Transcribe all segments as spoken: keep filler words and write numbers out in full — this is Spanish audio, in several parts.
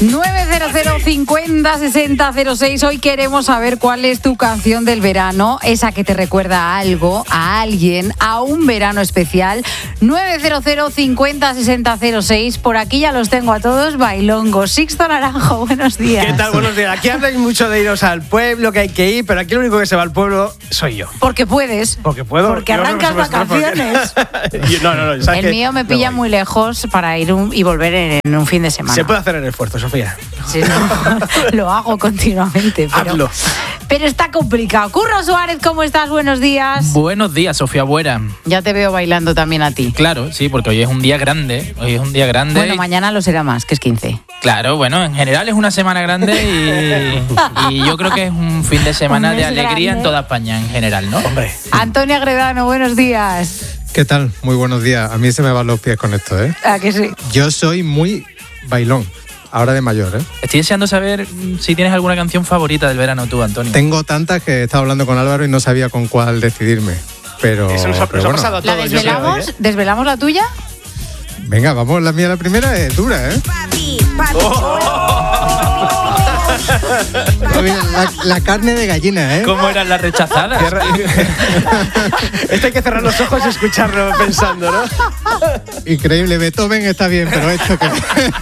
nueve cero cero cincuenta sesenta cero seis. Hoy queremos saber cuál es tu canción del verano, esa que te recuerda a algo, a alguien, a un verano especial. nueve cero cero cincuenta sesenta cero seis. Por aquí ya los tengo a todos. Bailongo. Sixto Naranjo, buenos días. ¿Qué tal? Buenos días. Aquí habláis mucho de iros al pueblo, que hay que ir, pero aquí el único que se va al pueblo soy yo. Porque puedes. Porque puedo. Porque yo arrancas no vacaciones. Porque... no, no, no. ¿sabes El qué? mío me pilla no muy lejos para ir un, y volver en, en un fin de semana. Se puede hacer el esfuerzo, Sofía. Sí, no, lo hago continuamente. Pero, Hazlo. pero está complicado. Curro Suárez, ¿cómo estás? Buenos días. Buenos días, Sofía Buera. Ya te veo bailando también a ti. Claro, sí, porque hoy es un día grande. Hoy es un día grande. Bueno, mañana lo será más, que es quince. Claro, bueno, en general es una semana grande y, y yo creo que es un fin de semana de alegría grande en toda España en general, ¿no? Hombre. Antonio Agredano, buenos días. ¿Qué tal? Muy buenos días. A mí se me van los pies con esto, ¿eh? ¿A que sí? Yo soy muy bailón, ahora de mayor, ¿eh? Estoy deseando saber si tienes alguna canción favorita del verano tú, Antonio. Tengo tantas que he estado hablando con Álvaro y no sabía con cuál decidirme. Pero, Eso nos ha, pero nos ha bueno. pasado a todos. ¿La desvelamos? Yo creo, ¿eh? ¿Desvelamos la tuya? Venga, vamos, la mía la primera es dura, ¿eh? Mira, la, la carne de gallina, ¿eh? ¿Cómo eran las rechazadas? Esto hay que cerrar los ojos y escucharlo pensando, ¿no? Increíble, Beethoven está bien, pero esto que...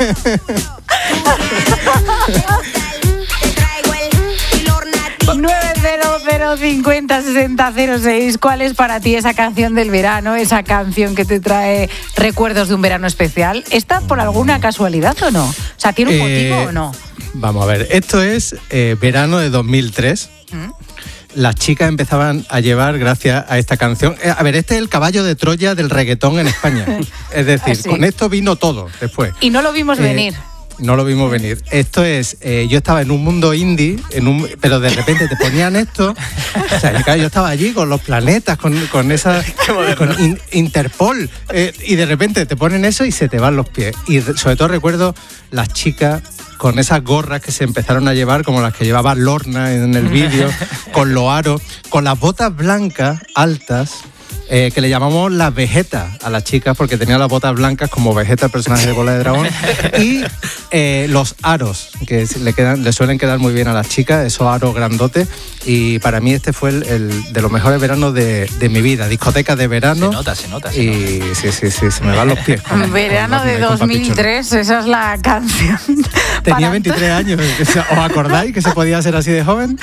nueve cero cero cincuenta sesenta cero seis. ¿Cuál es para ti esa canción del verano? Esa canción que te trae recuerdos de un verano especial. ¿Está por alguna casualidad o no? O sea, ¿tiene un Eh, motivo o no? Vamos a ver, esto es eh, verano de dos mil tres. ¿Mm? Las chicas empezaban a llevar gracias a esta canción. Eh, a ver, este es el caballo de Troya del reggaetón en España. Es decir, Ah, sí. con esto vino todo después. Y no lo vimos Eh, venir. No lo vimos venir. Esto es, eh, yo estaba en un mundo indie, en un, pero de repente te ponían esto. O sea, claro, yo estaba allí con los planetas, con, con esa, con in- Interpol, eh, y de repente te ponen eso y se te van los pies. Y re- sobre todo recuerdo las chicas con esas gorras que se empezaron a llevar, como las que llevaba Lorna en el vídeo, con los aros, con las botas blancas altas. Eh, que le llamamos las Vegeta a las chicas porque tenía las botas blancas como Vegeta, el personaje de Bola de Dragón, y eh, los aros que le quedan, le suelen quedar muy bien a las chicas, esos aros grandotes, y para mí este fue el, el de los mejores veranos de, de mi vida, discotecas de verano. Se nota, se nota. Se Y nota. sí, sí, sí, se me van los pies. con- Verano con- de con dos mil papichulo. tres, esa es la canción. Tenía Para veintitrés años. ¿Os acordáis que se podía ser así de joven?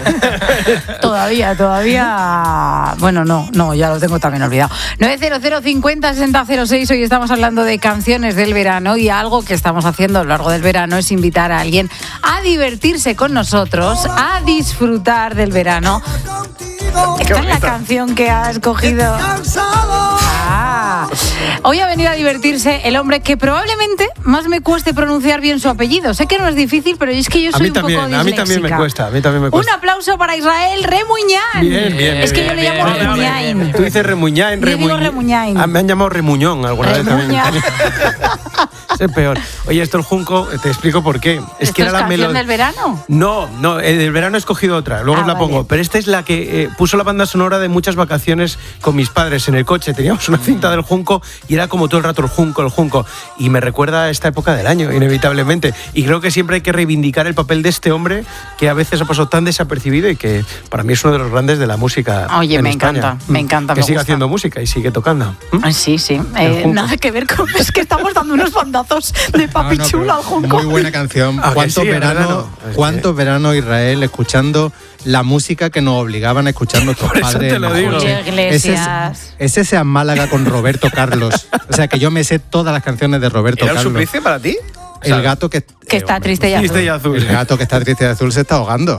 Todavía, todavía. Bueno, no, no, ya lo tengo también olvidado. nueve cero cero cincuenta sesenta cero seis. Hoy estamos hablando de canciones del verano y algo que estamos haciendo a lo largo del verano es invitar a alguien a divertirse con nosotros, a disfrutar del verano. Esta es la canción que ha escogido. Ah, hoy ha venido a divertirse el hombre que probablemente más me cueste pronunciar bien su apellido. Sé que no es difícil, pero es que yo A soy mí un también, poco a mí también me disléxica. cuesta, a mí también me Un cuesta. aplauso para Israel Remuñán. Bien, bien, Es que bien, yo le bien, llamo bien, Remuñán. bien, Tú dices Remuñán, Yo digo Remuñ- Remuñán. Ah, me han llamado Remuñón alguna Remuñán. vez también. Es el peor. Oye, esto el Junco, te explico por qué. Es ¿Esto que era es la canción melodía. del verano? No, no, el del verano he escogido otra, luego Ah, os la vale. pongo. Pero esta es la que eh, puso la banda sonora de muchas vacaciones con mis padres en el coche. Teníamos una cinta del Junco y era como todo el rato el Junco, el Junco. Y me recuerda a esta época del año, inevitablemente. Y creo que siempre hay que reivindicar el papel de este hombre que a veces ha pasado tan desapercibido y que para mí es uno de los grandes de la música. Oye, en me España. encanta, me encanta, Que me sigue gusta. haciendo música y sigue tocando. ¿Mm? Ay, sí, sí. Eh, Junco. nada que ver con. Es que estamos dando unos bandazos de papi No, no, chulo pero al Junco. Muy buena canción. Ah, que ¿Cuántos sí, es veranos, verano. Es cuántos que- veranos Israel escuchando la música que nos obligaban a escuchar nuestros Por eso padres? te en lo el digo. coche? Julio Iglesias. Ese es, ese sea Málaga con Roberto Carlos. O sea, que yo me sé todas las canciones de Roberto ¿Era un Carlos. suplicio para ti? El gato que... Que está triste y azul. Triste y azul. El gato que está triste y azul se está ahogando.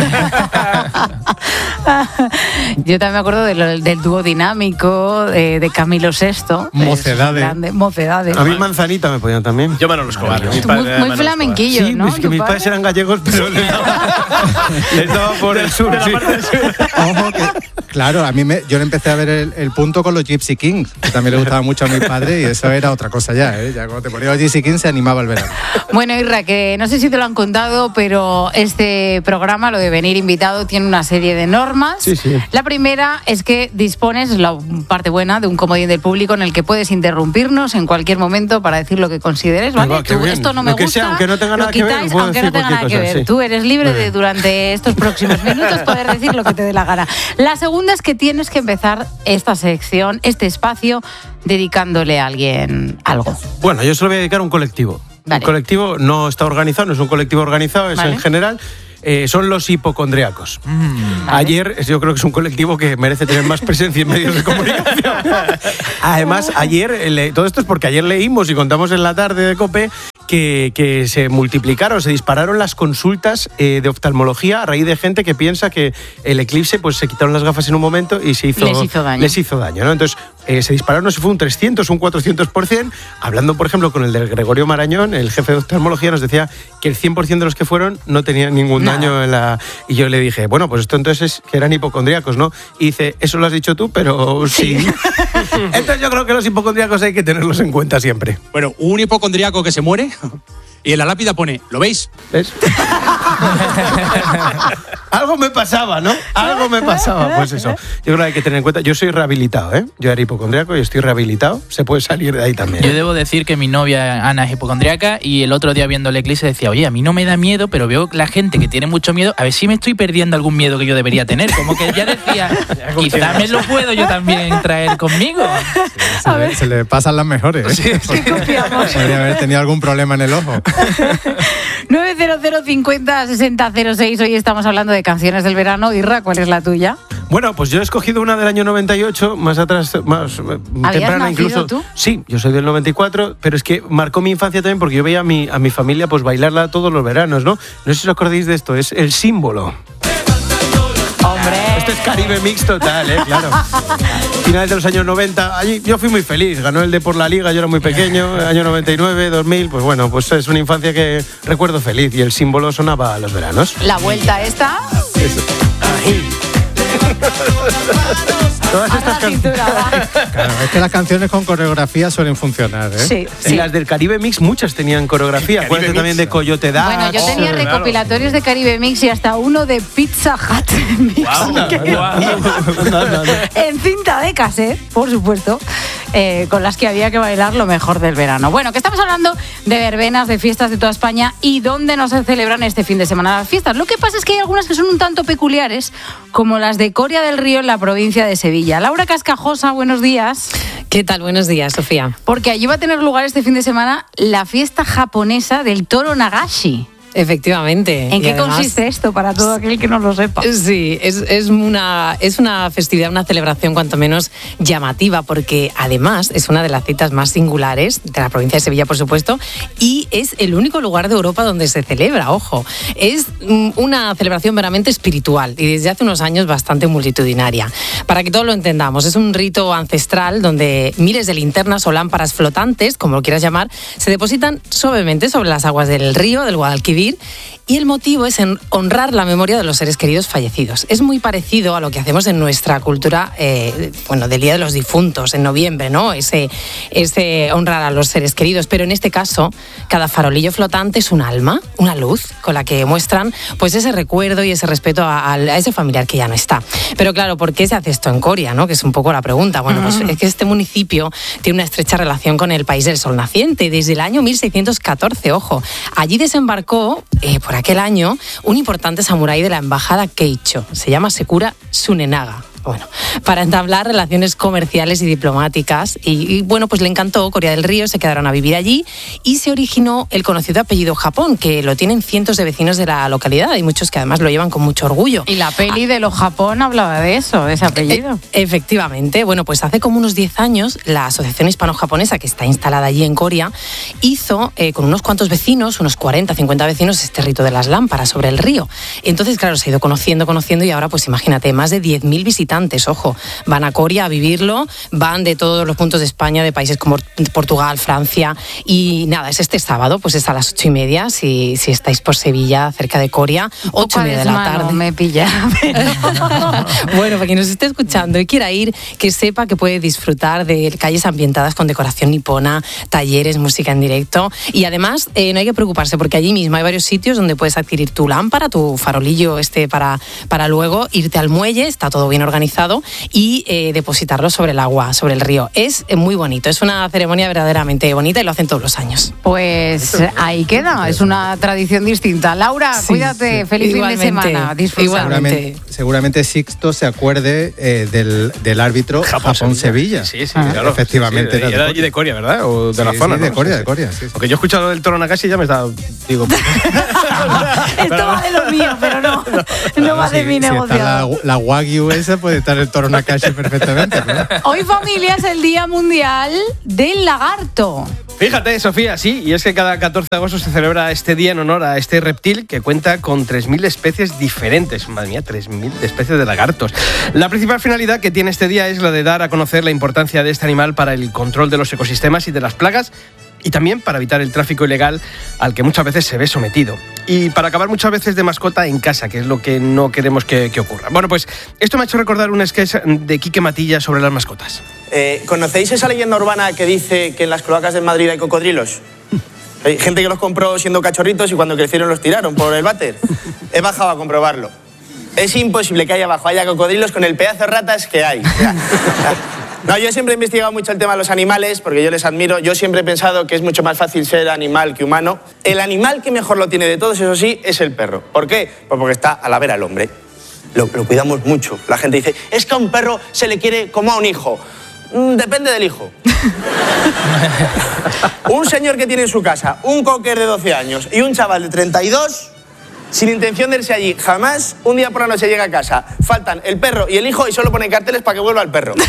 Yo también me acuerdo de lo- del dúo dinámico de, de Camilo sexto. Mocedades. Es grande, Mocedades. A mí Manzanita me ponían también. Yo Manolo Escobar. mi Tú padre muy, era muy Manolo flamenquillo, Sí, ¿no? es que ¿Tu mis padre? padres eran gallegos, pero les daba, les daba por el sur. Sí. Ojo que Claro, a mí me, yo le empecé a ver el, el punto con los Gypsy Kings, que también le gustaba mucho a mi padre y eso era otra cosa ya, ¿eh? Ya cuando te ponía los Gypsy Kings se animaba el verano. Bueno, Irra, que no sé si te lo han contado, pero este programa, lo de venir invitado, tiene una serie de normas. Sí, sí. La primera es que dispones, la parte buena, de un comodín del público en el que puedes interrumpirnos en cualquier momento para decir lo que consideres, ¿vale? Va, Tú, esto no me lo que gusta, sea, aunque no tenga lo nada que ver, quitáis, puedo aunque decir no tenga nada cualquier que cosa, ver. sí. Tú eres libre Muy de bien. durante estos próximos minutos poder decir lo que te dé la gana. La segunda es que tienes que empezar esta sección, este espacio, dedicándole a alguien algo. Bueno, yo se lo voy a dedicar a un colectivo. Vale. Un colectivo no está organizado, no es un colectivo organizado, es Vale. en general. Eh, son los hipocondriacos. Mm. Vale. Ayer, yo creo que es un colectivo que merece tener más presencia en medios de comunicación. Además, ayer, eh, le- todo esto es porque ayer leímos y contamos en la tarde de COPE que, que se multiplicaron, se dispararon las consultas eh, de oftalmología a raíz de gente que piensa que el eclipse, pues se quitaron las gafas en un momento y se hizo, Les hizo daño. les hizo daño, ¿no? Entonces, eh, se dispararon, no sé si fue un trescientos, un cuatrocientos por ciento. Hablando, por ejemplo, con el del Gregorio Marañón, el jefe de oftalmología, nos decía que el cien por ciento de los que fueron no tenían ningún Nada. daño en la... Y yo le dije, bueno, pues esto entonces es que eran hipocondríacos, ¿no? Y dice, eso lo has dicho tú, pero sí. Entonces yo creo que los hipocondríacos hay que tenerlos en cuenta siempre. Bueno, un hipocondríaco que se muere y en la lápida pone, ¿lo veis? ¿Ves? Algo me pasaba, ¿no? Algo me pasaba. Pues eso. Yo creo que hay que tener en cuenta. Yo soy rehabilitado, ¿eh? Yo era hipocondríaco y estoy rehabilitado. Se puede salir de ahí también. Yo debo decir que mi novia Ana es hipocondríaca y el otro día viendo el eclipse decía, oye, a mí no me da miedo, pero veo la gente que tiene mucho miedo, a ver si me estoy perdiendo algún miedo que yo debería tener. Como que ya decía, quizá me lo puedo yo también traer conmigo. Se le, se le pasan las mejores, ¿eh? Sí, confiamos. Podría haber tenido algún problema en el ojo. nueve cero cero cincuenta sesenta cero seis. Hoy estamos hablando de canciones del verano. Irra, ¿cuál es la tuya? Bueno, pues yo he escogido una del año noventa y ocho, más atrás, más eh, temprana nacido incluso. tú? Sí, yo soy del noventa y cuatro, pero es que marcó mi infancia también porque yo veía a mi, a mi familia pues bailarla todos los veranos, ¿no? No sé si os acordáis de esto, es El Símbolo. Hombre. Esto es Caribe Mix total, ¿eh? Claro. Finales de los años noventa, allí yo fui muy feliz, ganó el de por la Liga, yo era muy pequeño, año noventa y nueve, dos mil, pues bueno, pues es una infancia que recuerdo feliz y El Símbolo sonaba a los veranos. La vuelta esta. Eso. Ahí. Todas A estas la canciones. cintura, va. Claro, es que las canciones con coreografía suelen funcionar, ¿eh? Sí, sí. Las del Caribe Mix muchas tenían coreografía. Acuérdate Mix. también de Coyote Dax. Bueno, yo tenía Claro. recopilatorios de Caribe Mix y hasta uno de Pizza Hut Mix. Guau, Que- guau. No, no, no. En cinta de cassette, por supuesto, eh, con las que había que bailar lo mejor del verano. Bueno, que estamos hablando de verbenas, de fiestas de toda España y dónde no se celebran este fin de semana las fiestas. Lo que pasa es que hay algunas que son un tanto peculiares, como las de Coria del Río en la provincia de Sevilla. Laura Cascajosa, buenos días. ¿Qué tal? Buenos días, Sofía. Porque allí va a tener lugar este fin de semana la fiesta japonesa del toro Nagashi. Efectivamente. ¿En Y qué además- consiste esto para todo aquel que no lo sepa? Sí, es, es, una, es una festividad, una celebración cuanto menos llamativa, porque además es una de las citas más singulares de la provincia de Sevilla, por supuesto, y es el único lugar de Europa donde se celebra, ojo. Es mm, una celebración meramente espiritual y desde hace unos años bastante multitudinaria. Para que todos lo entendamos, es un rito ancestral donde miles de linternas o lámparas flotantes, como lo quieras llamar, se depositan suavemente sobre las aguas del río, del Guadalquivir, y el motivo es en honrar la memoria de los seres queridos fallecidos. Es muy parecido a lo que hacemos en nuestra cultura, eh, bueno, del Día de los Difuntos, en noviembre, ¿no? Ese, ese honrar a los seres queridos. Pero en este caso, cada farolillo flotante es un alma, una luz, con la que muestran pues ese recuerdo y ese respeto a, a ese familiar que ya no está. Pero claro, ¿por qué se hace esto en Coria, no? Que es un poco la pregunta. Bueno, pues es que este municipio tiene una estrecha relación con el país del sol naciente desde el año mil seiscientos catorce, ojo. Allí desembarcó, eh, por aquel año, un importante samurái de la embajada Keicho. Se llama Sekura Tsunenaga. Bueno, para entablar relaciones comerciales y diplomáticas. Y, y, bueno, pues le encantó Coria del Río, se quedaron a vivir allí y se originó el conocido apellido Japón, que lo tienen cientos de vecinos de la localidad y muchos que además lo llevan con mucho orgullo. Y la peli de los Japón hablaba de eso, de ese apellido. E- efectivamente. Bueno, pues hace como unos diez años la Asociación Hispano-Japonesa, que está instalada allí en Coria, hizo eh, con unos cuantos vecinos, unos cuarenta, cincuenta vecinos, este rito de las lámparas sobre el río. Entonces, claro, se ha ido conociendo, conociendo y ahora, pues imagínate, más de diez mil visitantes visitantes, ojo, van a Coria a vivirlo, van de todos los puntos de España, de países como Portugal, Francia, y nada, es este sábado, pues es a las ocho y media, si, si estáis por Sevilla, cerca de Coria, ocho y media de la tarde. Me pilla. Bueno, para quien nos esté escuchando y quiera ir, que sepa que puede disfrutar de calles ambientadas con decoración nipona, talleres, música en directo, y además eh, no hay que preocuparse porque allí mismo hay varios sitios donde puedes adquirir tu lámpara, tu farolillo este para, para luego irte al muelle, está todo bien organizado, y eh, depositarlo sobre el agua, sobre el río. Es eh, muy bonito, es una ceremonia verdaderamente bonita y lo hacen todos los años. Pues ahí queda, es una tradición distinta. Laura, sí, cuídate, sí. Feliz Igualmente. fin de semana, disfruta. Seguramente, seguramente Sixto se acuerde eh, del, del árbitro Japón-Sevilla. Sí, sí, ah. claro. Efectivamente. Sí, de, era de allí de Coria, ¿verdad? O de sí, la zona. Sí, de ¿no? Coria, sí, de Coria. Sí, sí. Porque yo he escuchado lo del toro Nakashi y ya me estaba. Digo. Esto va de lo mío, pero no, no, no va de si, mi si negocio. La, la Wagyu esa puede estar el toro Nakashi perfectamente, ¿no? Hoy, familia, es el Día Mundial del Lagarto. Fíjate, Sofía, sí, y es que cada catorce de agosto se celebra este día en honor a este reptil que cuenta con tres mil especies diferentes. Madre mía, tres mil especies de lagartos. La principal finalidad que tiene este día es la de dar a conocer la importancia de este animal para el control de los ecosistemas y de las plagas, y también para evitar el tráfico ilegal al que muchas veces se ve sometido. Y para acabar muchas veces de mascota en casa, que es lo que no queremos que, que ocurra. Bueno, pues esto me ha hecho recordar un sketch de Quique Matilla sobre las mascotas. Eh, ¿Conocéis esa leyenda urbana que dice que en las cloacas de Madrid hay cocodrilos? Hay gente que los compró siendo cachorritos y cuando crecieron los tiraron por el váter. He bajado a comprobarlo. Es imposible que ahí abajo haya cocodrilos con el pedazo de ratas que hay. No, yo siempre he investigado mucho el tema de los animales porque yo les admiro. Yo siempre he pensado que es mucho más fácil ser animal que humano. El animal que mejor lo tiene de todos, eso sí, es el perro. ¿Por qué? Pues porque está a la vera al hombre. Lo, lo cuidamos mucho. La gente dice, es que a un perro se le quiere como a un hijo. Mm, depende del hijo. Un señor que tiene en su casa un cocker de doce años y un chaval de treinta y dos... sin intención de irse allí, jamás un día por la noche llega a casa, faltan el perro y el hijo y solo ponen carteles para que vuelva el perro.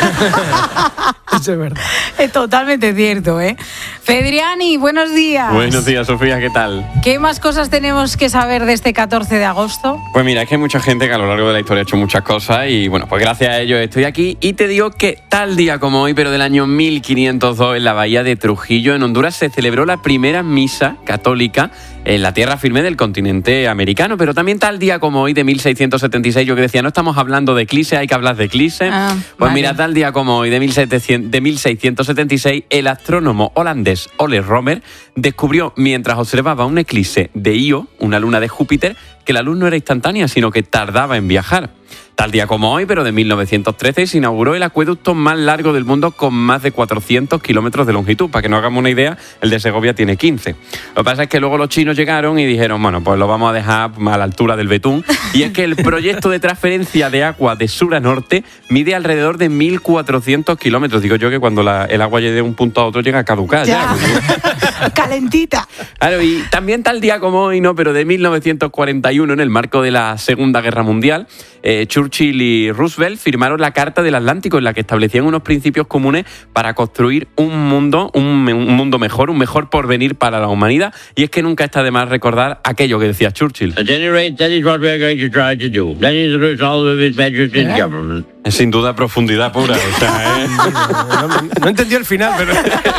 Eso es verdad. Es totalmente cierto, ¿eh? Fedriani, buenos días. Buenos días, Sofía, ¿qué tal? ¿Qué más cosas tenemos que saber de este catorce de agosto? Pues mira, es que hay mucha gente que a lo largo de la historia ha hecho muchas cosas y bueno, pues gracias a ello estoy aquí y te digo que tal día como hoy, pero del año mil quinientos dos, en la bahía de Trujillo, en Honduras, se celebró la primera misa católica en la tierra firme del continente americano, pero también tal día como hoy de mil seiscientos setenta y seis, yo que decía, no estamos hablando de eclipse, hay que hablar de eclipse. Ah, pues vale. mira, tal día como hoy de mil seiscientos setenta y seis, el astrónomo holandés Ole Romer descubrió mientras observaba un eclipse de Io, una luna de Júpiter, que la luz no era instantánea, sino que tardaba en viajar. Tal día como hoy, pero de mil novecientos trece, se inauguró el acueducto más largo del mundo con más de cuatrocientos kilómetros de longitud. Para que nos hagamos una idea, el de Segovia tiene quince. Lo que pasa es que luego los chinos llegaron y dijeron, bueno, pues lo vamos a dejar a la altura del betún. Y es que el proyecto de transferencia de agua de sur a norte mide alrededor de mil cuatrocientos kilómetros. Digo yo que cuando la, el agua llegue de un punto a otro llega a caducar. Ya. Ya. Calentita. Claro, y también tal día como hoy, no, pero de mil novecientos cuarenta y uno, en el marco de la Segunda Guerra Mundial, eh, Churchill y Roosevelt firmaron la Carta del Atlántico, en la que establecían unos principios comunes para construir un mundo, un, un mundo mejor, un mejor porvenir para la humanidad. Y es que nunca está de más recordar aquello que decía Churchill. At any rate, that is what we are going to try to do. That is the result of his measures in government. Es sin duda profundidad pura. O sea, ¿eh? No, no, no entendí el final, pero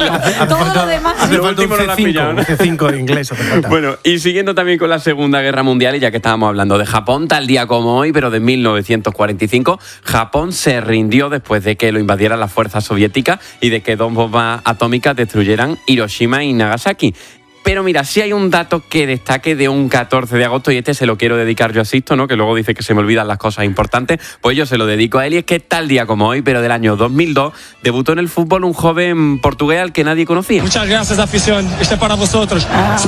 Todo lo demás. hace Lo falta un último no lo has C cinco, pillado, ¿no? un C cinco de inglés. hace falta. Bueno, y siguiendo también con la Segunda Guerra Mundial, y ya que estábamos hablando de Japón, tal día como hoy, pero de mil novecientos cuarenta y cinco, Japón se rindió después de que lo invadieran las fuerzas soviéticas y de que dos bombas atómicas destruyeran Hiroshima y Nagasaki. Pero mira, si hay un dato que destaque de un catorce de agosto, y este se lo quiero dedicar yo a Sisto, ¿no? Que luego dice que se me olvidan las cosas importantes, pues yo se lo dedico a él, y es que tal día como hoy, pero del año dos mil dos, debutó en el fútbol un joven portugués al que nadie conocía. Muchas gracias, afición. Este es para vosotros. Ah.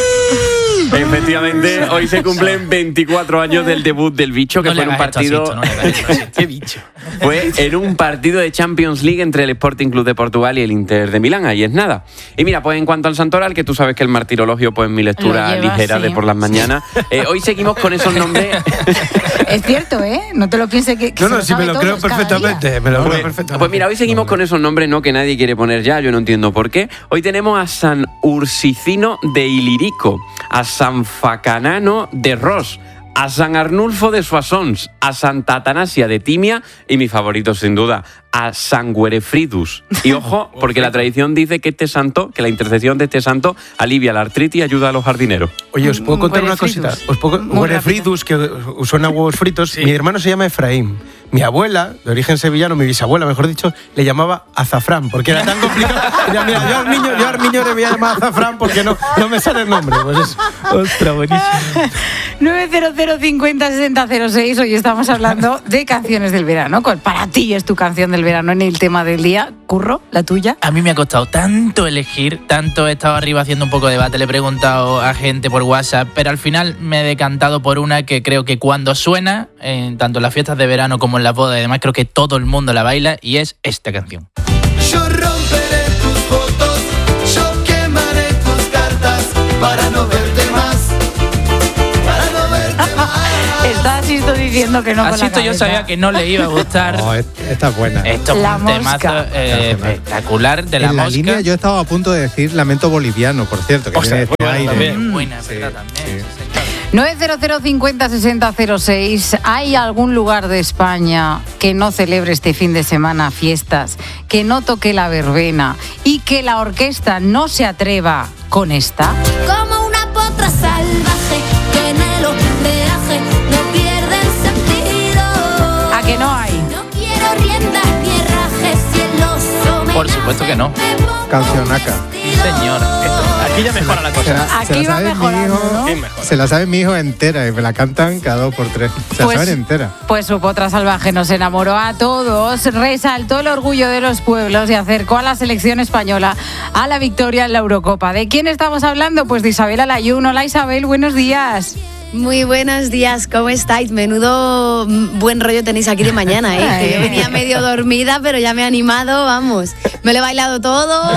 Efectivamente, hoy se cumplen veinticuatro años del debut del bicho, que No fue le en un hagas esto a partido. Sisto, no le hagas esto a Sisto. Qué bicho. Fue en un partido de Champions League entre el Sporting Club de Portugal y el Inter de Milán. Ahí es nada. Y mira, pues en cuanto al santoral, que tú sabes que el martirologio, pues mi lectura Lo lleva, ligera sí. de por las mañanas. Eh, hoy seguimos con esos nombres. Es cierto, ¿eh? No te lo pienses que, que No, se no, sí me sabe lo creo todos cada día. perfectamente. Me lo creo Pues, perfectamente. pues mira, hoy seguimos con esos nombres, ¿no? Que nadie quiere poner ya, yo no entiendo por qué. Hoy tenemos a San Ursicino de Ilirico, a San Facanano de Ros, a San Arnulfo de Soissons, a Santa Atanasia de Timia y mi favorito sin duda, a San Güerefridus. Y ojo, porque la tradición dice que este santo, que la intercesión de este santo alivia la artritis y ayuda a los jardineros. Oye, ¿os puedo contar una cosita? Os puedo Güerefridus, que suena a huevos fritos. Sí. Mi hermano se llama Efraín. Mi abuela, de origen sevillano, mi bisabuela, mejor dicho, le llamaba azafrán, porque era tan complicado. Mira, mira, yo al niño, yo al niño le voy a llamar azafrán porque no, no me sale el nombre. Pues es, ostras, buenísimo. nueve cero cero cincuenta sesenta cero seis. Hoy estamos hablando de canciones del verano. ¿Cuál para ti es tu canción del verano en el tema del día? Curro, ¿la tuya? A mí me ha costado tanto elegir, tanto he estado arriba haciendo un poco de debate, le he preguntado a gente por WhatsApp, pero al final me he decantado por una que creo que cuando suena, en tanto en las fiestas de verano como en las bodas y demás, creo que todo el mundo la baila, y es esta canción. Yo romperé tus fotos, yo quemaré tus cartas para no verte más, para no verte más. Está Asisto diciendo que no con la Asisto yo sabía que no le iba a gustar. No, esta es buena. Esto es La un mosca. temazo eh, espectacular de la en la mosca. línea yo estaba a punto de decir Lamento Boliviano, por cierto, que O sea, tiene este bueno, aire. también. Buena, Sí, verdad, también. sí. nueve cero cero cincuenta sesenta cero seis. ¿Hay algún lugar de España que no celebre este fin de semana fiestas, que no toque la verbena y que la orquesta no se atreva con esta? Como una potra salvaje que en el oleaje no pierde el sentido. ¿A que no hay? No quiero riendas ni herrajes y el oso me Por supuesto que no. Cancionaca. Sí, señor. Aquí ya mejora la Se cosa. la, se Aquí la va sabe mi mejorando, hijo, ¿no? Sí, mejora. se la sabe mi hijo entera y me la cantan cada dos por tres. Se Pues- la saben entera. Pues su potra salvaje nos enamoró a todos, resaltó el orgullo de los pueblos y acercó a la selección española a la victoria en la Eurocopa. ¿De quién estamos hablando? Pues de Isabel Alayún. Hola Isabel, buenos días. Muy buenos días, ¿cómo estáis? Menudo mm, buen rollo tenéis aquí de mañana, ¿eh? Que yo venía medio dormida, pero ya me he animado, vamos. Me lo he bailado todo.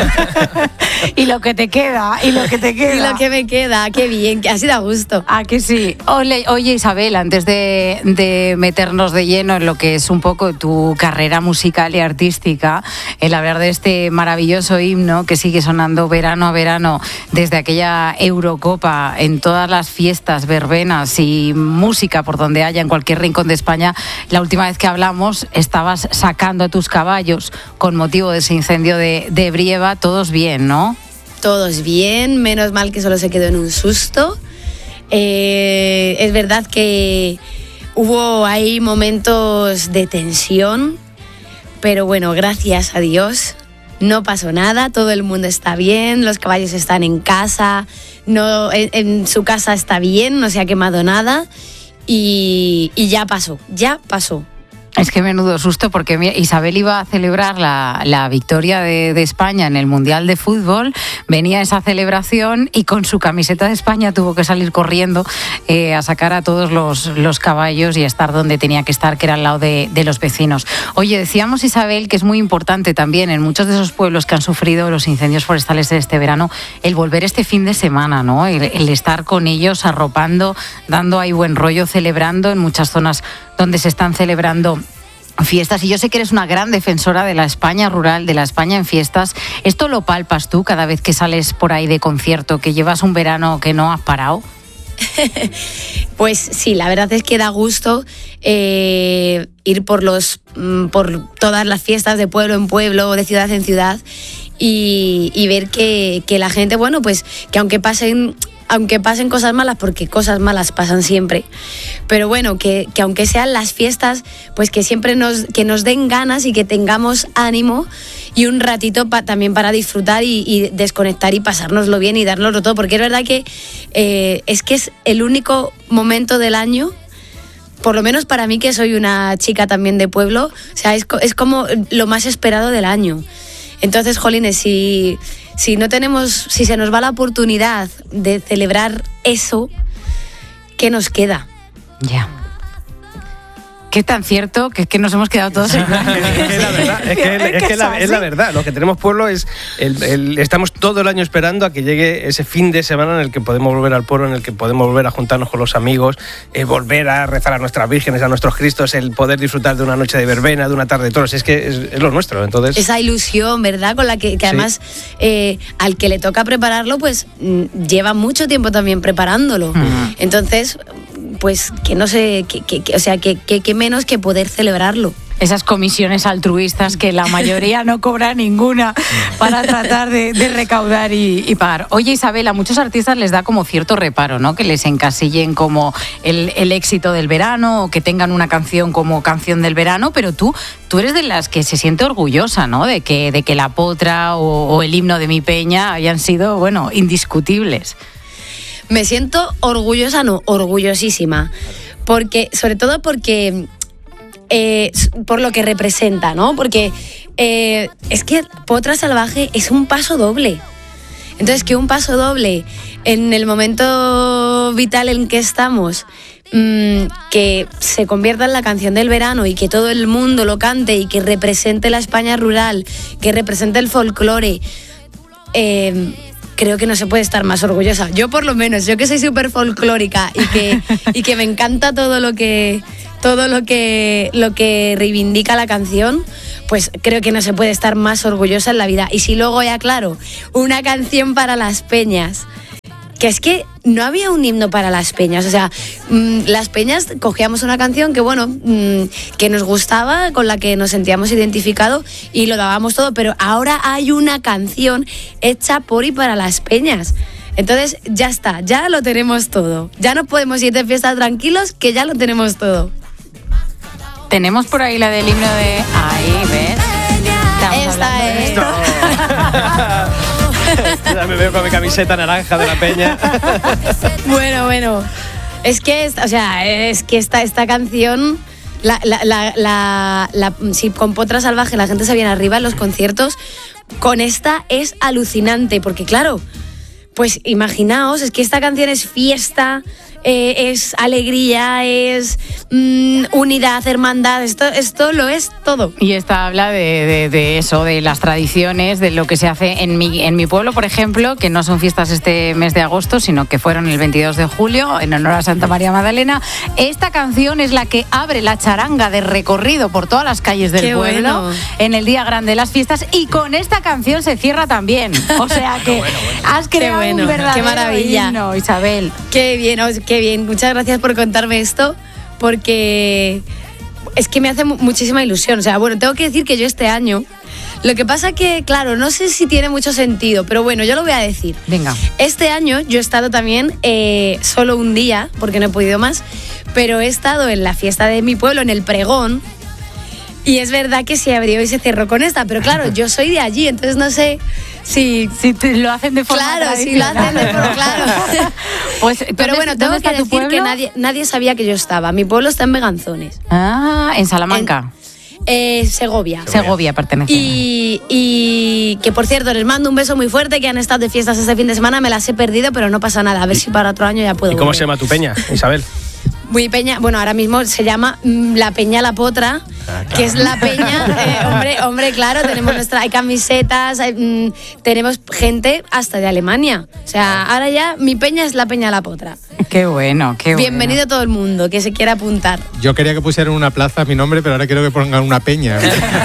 Y lo que te queda, y lo que te queda. Y lo que me queda, qué bien, que así da gusto. Ah, que sí. Ole, oye, Isabel, antes de, de meternos de lleno en lo que es un poco tu carrera musical y artística, el hablar de este maravilloso himno que sigue sonando verano a verano desde aquella Eurocopa en todas las fiestas, verbenas y música por donde haya, en cualquier rincón de España, la última vez que hablamos estabas sacando a tus caballos con motivo de ese incendio de, de Brieva. Todos bien, ¿no? Todos bien, menos mal que solo se quedó en un susto. Eh, es verdad que hubo ahí momentos de tensión, pero bueno, gracias a Dios no pasó nada, todo el mundo está bien, los caballos están en casa, no, en, en su casa está bien, no se ha quemado nada y, y ya pasó, ya pasó. Es que menudo susto, porque mira, Isabel iba a celebrar la, la victoria de, de España en el Mundial de Fútbol, venía esa celebración y con su camiseta de España tuvo que salir corriendo eh, a sacar a todos los, los caballos y a estar donde tenía que estar, que era al lado de, de los vecinos. Oye, decíamos, Isabel, que es muy importante también en muchos de esos pueblos que han sufrido los incendios forestales de este verano, el volver este fin de semana, ¿no? El, el estar con ellos, arropando, dando ahí buen rollo, celebrando en muchas zonas donde se están celebrando fiestas. Y yo sé que eres una gran defensora de la España rural, de la España en fiestas. ¿Esto lo palpas tú cada vez que sales por ahí de concierto, que llevas un verano que no has parado? Pues sí, la verdad es que da gusto eh, ir por los por todas las fiestas de pueblo en pueblo, de ciudad en ciudad y, y ver que, que la gente, bueno, pues que aunque pasen aunque pasen cosas malas, porque cosas malas pasan siempre, pero bueno, que, que aunque sean las fiestas, pues que siempre nos, que nos den ganas y que tengamos ánimo y un ratito pa, también para disfrutar y, y desconectar y pasárnoslo bien y dárnoslo todo, porque es verdad que eh, es que es el único momento del año, por lo menos para mí, que soy una chica también de pueblo, o sea, es, es como lo más esperado del año. Entonces, jolines, si, si no tenemos, si se nos va la oportunidad de celebrar eso, ¿qué nos queda? Ya. Qué tan cierto que es que nos hemos quedado todos en plan. Es que la verdad, es que, es que la, es la verdad. Lo que tenemos pueblo es el, el, estamos todo el año esperando a que llegue ese fin de semana en el que podemos volver al pueblo, en el que podemos volver a juntarnos con los amigos, eh, volver a rezar a nuestras vírgenes, a nuestros cristos, el poder disfrutar de una noche de verbena, de una tarde de toros. Es que es, es lo nuestro. Entonces, esa ilusión, ¿verdad? Con la que, que además sí. eh, al que le toca prepararlo, pues lleva mucho tiempo también preparándolo. Uh-huh. Entonces, pues que no sé, que, que, que, o sea, que, que, que menos que poder celebrarlo. Esas comisiones altruistas que la mayoría no cobra ninguna para tratar de, de recaudar y, y pagar. Oye, Isabel, a muchos artistas les da como cierto reparo, ¿no? Que les encasillen como el, el éxito del verano o que tengan una canción como canción del verano, pero tú, tú eres de las que se siente orgullosa, ¿no? De que, de que La Potra o, o el himno de Mi Peña hayan sido, bueno, indiscutibles. Me siento orgullosa, no, orgullosísima. Porque, sobre todo porque... Eh, por lo que representa, ¿no? Porque eh, es que Potra Salvaje es un paso doble. Entonces, que un paso doble en el momento vital en que estamos, mmm, que se convierta en la canción del verano y que todo el mundo lo cante y que represente la España rural, que represente el folclore, eh, creo que no se puede estar más orgullosa. Yo por lo menos, yo que soy súper folclórica y que, y que me encanta todo lo que... todo lo que, lo que reivindica la canción, pues creo que no se puede estar más orgullosa en la vida. Y si luego ya, claro, una canción para las peñas, que es que no había un himno para las peñas, o sea, mmm, las peñas cogíamos una canción que, bueno, mmm, que nos gustaba, con la que nos sentíamos identificados y lo dábamos todo, pero ahora hay una canción hecha por y para las peñas. Entonces ya está, ya lo tenemos todo. Ya no podemos ir de fiesta tranquilos, que ya lo tenemos todo. Tenemos por ahí la del himno de... Ahí, ¿ves? Esta es. Ya me veo con mi camiseta naranja de la Peña. Bueno, bueno. Es que, o sea, es que esta, esta canción... La, la, la, la, la, si con Potra Salvaje la gente se viene arriba en los conciertos, con esta es alucinante, porque claro, pues imaginaos, es que esta canción es fiesta... Eh, es alegría, es mm, unidad, hermandad, esto, esto lo es todo. Y esta habla de, de, de eso, de las tradiciones, de lo que se hace en mi, en mi pueblo, por ejemplo, que no son fiestas este mes de agosto, sino que fueron el veintidós de julio, en honor a Santa María Magdalena. Esta canción es la que abre la charanga de recorrido por todas las calles del Qué pueblo, bueno. en el día grande de las fiestas, y con esta canción se cierra también. O sea que bueno, bueno. has creado Qué bueno, un verdadero qué maravilla. himno, Isabel. Qué bien, qué bien. Muchas gracias por contarme esto, porque es que me hace muchísima ilusión. O sea, bueno, tengo que decir que yo este año, lo que pasa que, claro, no sé si tiene mucho sentido, pero bueno, yo lo voy a decir. Venga. Este año yo he estado también eh, solo un día, porque no he podido más, pero he estado en la fiesta de mi pueblo, en el pregón, y es verdad que se abrió y se cerró con esta, pero claro, yo soy de allí, entonces no sé si... Si te lo hacen de forma Claro, si lo hacen de forma... Claro. Pues, pero bueno, tengo que decir pueblo? que nadie, nadie sabía que yo estaba. Mi pueblo está en Beganzones. Ah, en Salamanca. En, eh, Segovia. Segovia, Segovia pertenece. Y, y que, por cierto, les mando un beso muy fuerte, que han estado de fiestas este fin de semana, me las he perdido, pero no pasa nada. A ver si para otro año ya puedo ¿Y cómo volver. se llama tu peña, Isabel? Muy Peña, bueno, ahora mismo se llama mm, La Peña La Potra, ah, claro. Que es la peña, eh, hombre, hombre, claro, tenemos nuestra, hay camisetas, hay, mm, tenemos gente hasta de Alemania. O sea, ahora ya mi peña es La Peña La Potra. Qué bueno, qué bueno. Bienvenido todo el mundo que se quiera apuntar. Yo quería que pusieran una plaza a mi nombre, pero ahora quiero que pongan una peña.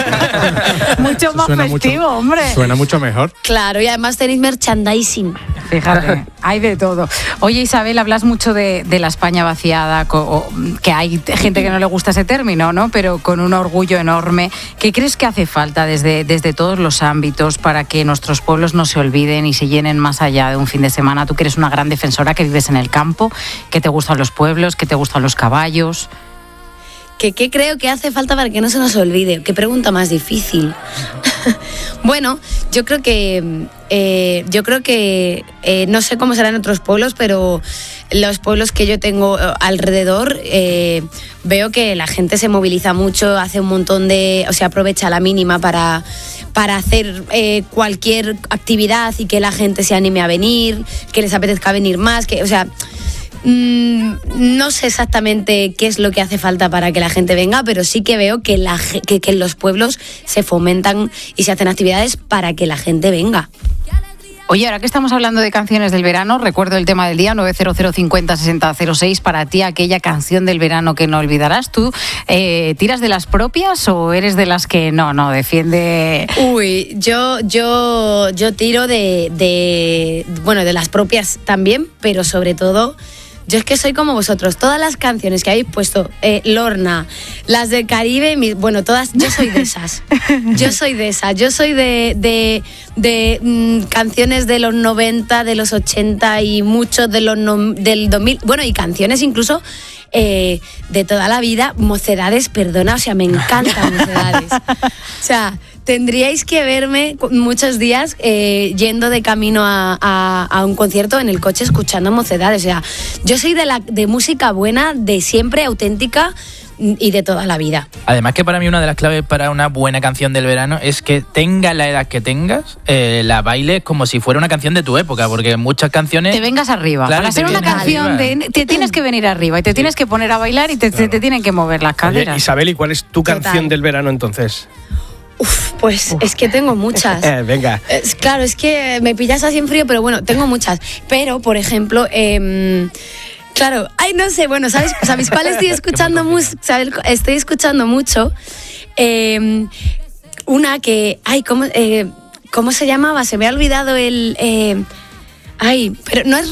Mucho más suena festivo, mucho, hombre. Suena mucho mejor. Claro, y además tenéis merchandising. Fíjate, hay de todo. Oye, Isabel, hablas mucho de, de la España vaciada, co, que hay gente que no le gusta ese término, ¿no? Pero con un orgullo enorme. ¿Qué crees que hace falta desde, desde todos los ámbitos para que nuestros pueblos no se olviden y se llenen más allá de un fin de semana? Tú que eres una gran defensora, que vives en el campo, que te gustan los pueblos, que te gustan los caballos. ¿Qué, qué creo que hace falta para que no se nos olvide? Qué pregunta más difícil. Bueno, yo creo que eh, yo creo que eh, no sé cómo será en otros pueblos, pero los pueblos que yo tengo alrededor eh, veo que la gente se moviliza mucho, hace un montón de, o sea, aprovecha la mínima para para hacer eh, cualquier actividad y que la gente se anime a venir, que les apetezca venir más, que, o sea. No sé exactamente qué es lo que hace falta para que la gente venga, pero sí que veo que, la, que, que en los pueblos se fomentan y se hacen actividades para que la gente venga. Oye, ahora que estamos hablando de canciones del verano, recuerdo el tema del día, nueve cero cero cincuenta sesenta cero seis, para ti aquella canción del verano que no olvidarás. ¿Tú eh, tiras de las propias o eres de las que no, no, defiende...? Uy, yo, yo, yo tiro de, de, bueno, de las propias también, pero sobre todo yo es que soy como vosotros. Todas las canciones que habéis puesto, eh, Lorna, las del Caribe, mi, bueno, todas, yo soy de esas. Yo soy de esas. Yo soy de, de, de mm, canciones de los noventa, de los ochenta y muchos de los no, del dos mil. Bueno, y canciones incluso eh, de toda la vida. Mocedades, perdona, o sea, me encantan Mocedades. O sea, tendríais que verme muchos días eh, yendo de camino a, a, a un concierto en el coche escuchando Mocedades. O sea, yo soy de, la, de música buena, de siempre, auténtica y de toda la vida. Además que para mí una de las claves para una buena canción del verano es que tengas la edad que tengas, eh, la bailes como si fuera una canción de tu época, porque muchas canciones... Te vengas arriba. Claro, para ser una canción, de, te tienes que venir arriba y te tienes que poner a bailar y te, claro. te, te tienen que mover las caderas. Oye, Isabel, ¿y cuál es tu Total. canción del verano entonces? Uf, pues Uf. es que tengo muchas. Eh, venga. Es, claro, es que me pillas así en frío, pero bueno, tengo muchas. Pero, por ejemplo... Eh, Claro, ay, no sé, bueno, ¿sabes, ¿sabéis cuál estoy escuchando? Mus- ¿sabes? Estoy escuchando mucho. Eh, una que, ay, ¿cómo, eh, ¿cómo se llamaba? Se me ha olvidado el... Eh, ay, pero no es